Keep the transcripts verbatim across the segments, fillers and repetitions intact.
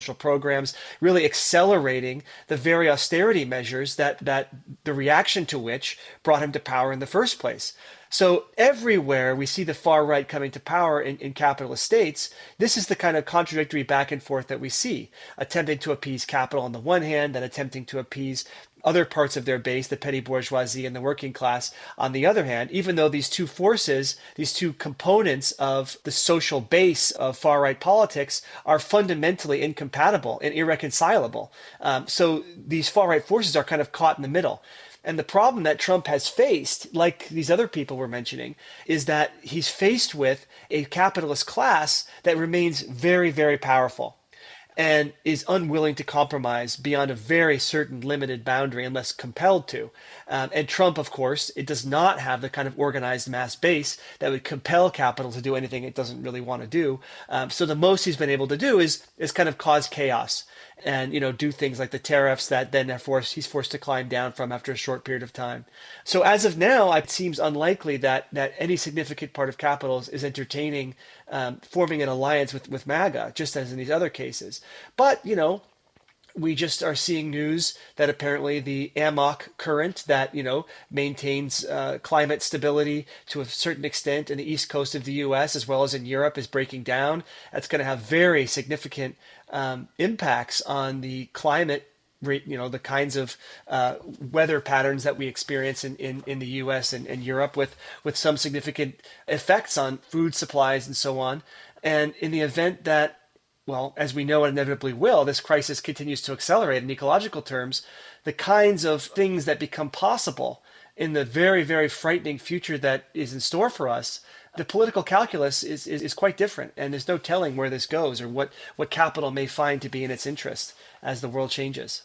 programs, really accelerating the very austerity measures that that the reaction to which brought him to power in the first place. So everywhere we see the far right coming to power in, in capitalist states, this is the kind of contradictory back and forth that we see, attempting to appease capital on the one hand, and attempting to appease other parts of their base, the petty bourgeoisie and the working class, on the other hand, even though these two forces, these two components of the social base of far-right politics are fundamentally incompatible and irreconcilable. Um, so these far-right forces are kind of caught in the middle. And the problem that Trump has faced, like these other people were mentioning, is that he's faced with a capitalist class that remains very, very powerful and is unwilling to compromise beyond a very certain limited boundary unless compelled to. Um, and Trump, of course, it does not have the kind of organized mass base that would compel capital to do anything it doesn't really want to do. Um, so the most he's been able to do is is kind of cause chaos and, you know, do things like the tariffs that then are forced, he's forced to climb down from after a short period of time. So as of now, it seems unlikely that that any significant part of capital is, is entertaining um, forming an alliance with, with MAGA, just as in these other cases. But, you know, we just are seeing news that apparently the AMOC current that, you know, maintains uh, climate stability to a certain extent in the east coast of the U S as well as in Europe is breaking down. That's going to have very significant um, impacts on the climate, you know, the kinds of uh, weather patterns that we experience in, in, in the U S and, and Europe with, with some significant effects on food supplies and so on. And in the event that, well, as we know it inevitably will, this crisis continues to accelerate in ecological terms, the kinds of things that become possible in the very, very frightening future that is in store for us, the political calculus is, is, is quite different. And there's no telling where this goes or what, what capital may find to be in its interest as the world changes.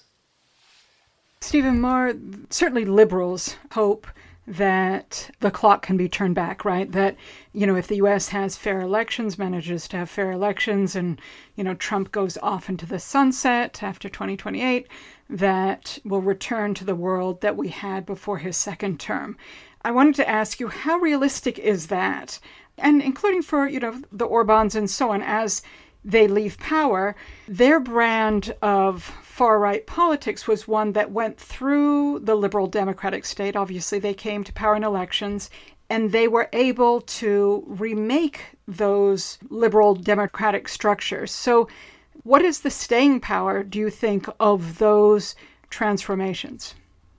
Stephen Maher, certainly liberals hope that the clock can be turned back, right? That, you know, if the U S has fair elections, manages to have fair elections, and, you know, Trump goes off into the sunset after twenty twenty-eight, that we'll return to the world that we had before his second term. I wanted to ask you, how realistic is that? And including for, you know, the Orbáns and so on, as they leave power, their brand of far-right politics was one that went through the liberal democratic state. Obviously, they came to power in elections, and they were able to remake those liberal democratic structures. So what is the staying power, do you think, of those transformations?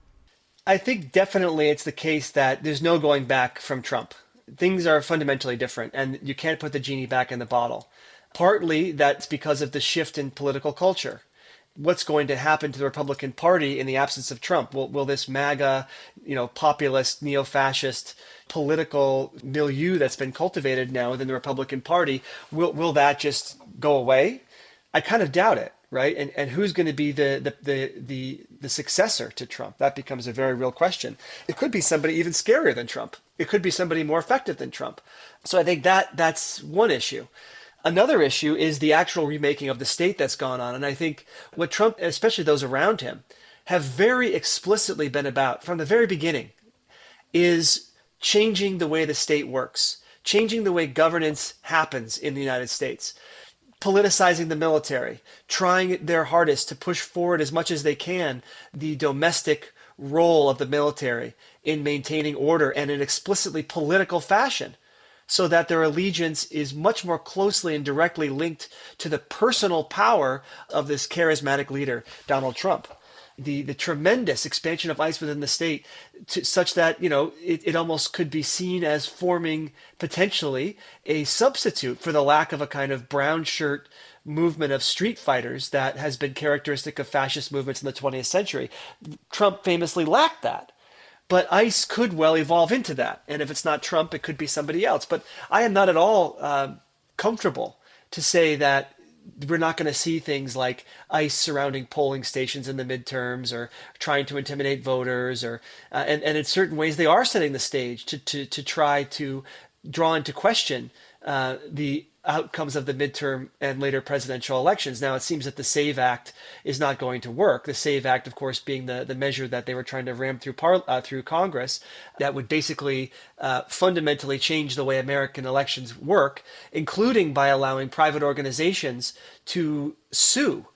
I think definitely it's the case that there's no going back from Trump. Things are fundamentally different, and you can't put the genie back in the bottle. Partly that's because of the shift in political culture. What's going to happen to the Republican Party in the absence of Trump? Will, will this MAGA, you know, populist, neo-fascist political milieu that's been cultivated now within the Republican Party, will will that just go away? I kind of doubt it, right? And and who's going to be the the the the, the successor to Trump? That becomes a very real question. It could be somebody even scarier than Trump. It could be somebody more effective than Trump. So I think that that's one issue. Another issue is the actual remaking of the state that's gone on. And I think what Trump, especially those around him, have very explicitly been about from the very beginning is changing the way the state works, changing the way governance happens in the United States, politicizing the military, trying their hardest to push forward as much as they can the domestic role of the military in maintaining order and in explicitly political fashion, so that their allegiance is much more closely and directly linked to the personal power of this charismatic leader, Donald Trump. The the tremendous expansion of ICE within the state, to, such that, you know, it, it almost could be seen as forming potentially a substitute for the lack of a kind of brown shirt movement of street fighters that has been characteristic of fascist movements in the twentieth century. Trump famously lacked that. But ICE could well evolve into that. And if it's not Trump, it could be somebody else. But I am not at all uh, comfortable to say that we're not going to see things like ICE surrounding polling stations in the midterms or trying to intimidate voters. or uh, and, and in certain ways, they are setting the stage to, to, to try to draw into question uh, the outcomes of the midterm and later presidential elections. Now, it seems that the SAVE Act is not going to work. The SAVE Act, of course, being the, the measure that they were trying to ram through par, uh, through Congress, that would basically uh, fundamentally change the way American elections work, including by allowing private organizations to sue